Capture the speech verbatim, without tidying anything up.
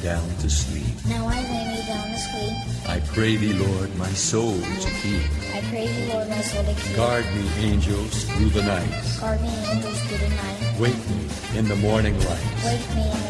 down to sleep. Now I lay me down to sleep. I pray thee, Lord, my soul to keep. I pray thee, Lord, my soul to keep. Guard me, angels, through the night. Guard me, angels, through the night. Wake me in the morning light. Wake me in the